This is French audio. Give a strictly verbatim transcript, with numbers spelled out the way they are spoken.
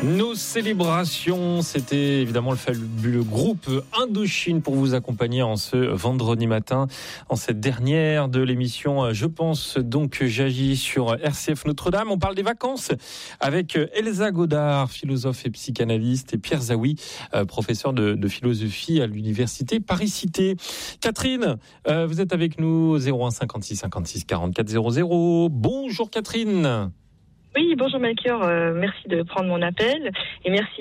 Nos célébrations, c'était évidemment le fabuleux groupe Indochine pour vous accompagner en ce vendredi matin, en cette dernière de l'émission Je pense donc j'agis sur R C F Notre-Dame. On parle des vacances avec Elsa Godard, philosophe et psychanalyste, et Pierre Zaoui, professeur de, de philosophie à l'université Paris-Cité. Catherine, vous êtes avec nous au zéro un cinquante-six cinquante-six quarante-quatre zéro zéro. Bonjour Catherine. Oui, bonjour Melchior, euh, merci de prendre mon appel et merci